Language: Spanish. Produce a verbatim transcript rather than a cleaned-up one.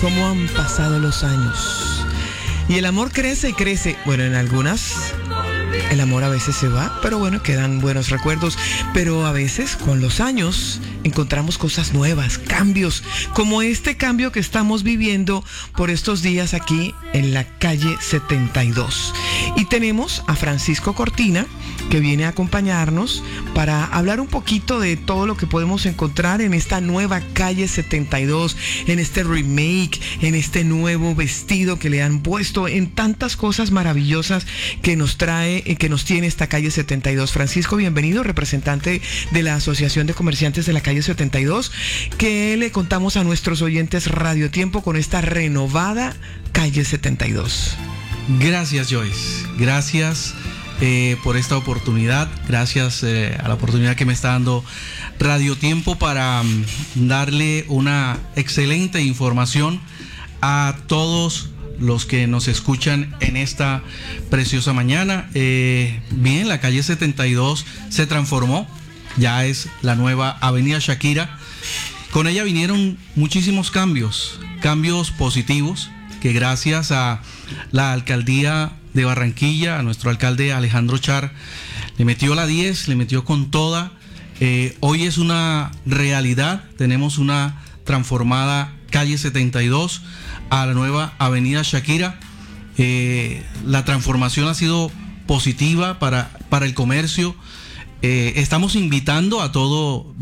cómo han pasado los años. Y el amor crece y crece. Bueno, en algunas el amor a veces se va, pero bueno, quedan buenos recuerdos. Pero a veces con los años encontramos cosas nuevas, cambios, como este cambio que estamos viviendo por estos días aquí en la calle setenta y dos. Y tenemos a Francisco Cortina, que viene a acompañarnos para hablar un poquito de todo lo que podemos encontrar en esta nueva calle setenta y dos, en este remake, en este nuevo vestido que le han puesto, en tantas cosas maravillosas que nos trae, que nos tiene esta calle setenta y dos. Francisco, bienvenido, representante de la Asociación de Comerciantes de la calle setenta y dos. ¿Qué le contamos a nuestros oyentes Radio Tiempo con esta renovada calle setenta y dos? Gracias, Joyce. Gracias eh, por esta oportunidad. Gracias eh, a la oportunidad que me está dando Radio Tiempo para um, darle una excelente información a todos los que nos escuchan en esta preciosa mañana. Eh, bien, la calle setenta y dos se transformó. Ya es la nueva Avenida Shakira. Con ella vinieron muchísimos cambios, cambios positivos, que gracias a la alcaldía de Barranquilla, a nuestro alcalde Alejandro Char, le metió la diez, le metió con toda. Eh, hoy es una realidad, tenemos una transformada calle setenta y dos a la nueva Avenida Shakira. Eh, la transformación ha sido positiva para, para el comercio. Eh, estamos invitando a todo